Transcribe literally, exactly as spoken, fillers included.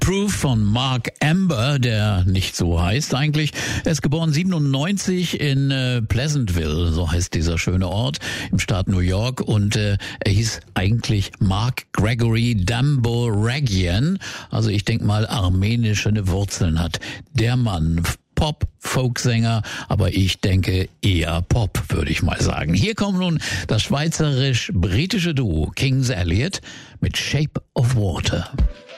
Proof von Mark Amber, der nicht so heißt eigentlich. Er ist geboren siebenundneunzig in äh, Pleasantville, so heißt dieser schöne Ort im Staat New York. Und äh, er hieß eigentlich Mark Gregory Damboragian. Also ich denke mal, armenische Wurzeln hat der Mann. Pop, Folksänger, aber ich denke eher Pop, würde ich mal sagen. Hier kommt nun das schweizerisch-britische Duo Kings Elliot mit Shape of Water.